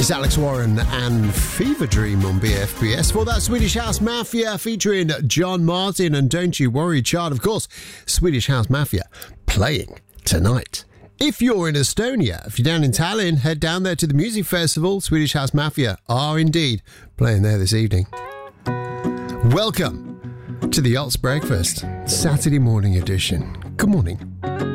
It's Alex Warren and Fever Dream on BFBS. For that, Swedish House Mafia featuring John Martin and Don't You Worry Child. Of course, Swedish House Mafia playing tonight. If you're in Estonia, if you're down in Tallinn, head down there to the music festival. Swedish House Mafia are indeed playing there this evening. Welcome to the Yachts Breakfast, Saturday morning edition. Good morning.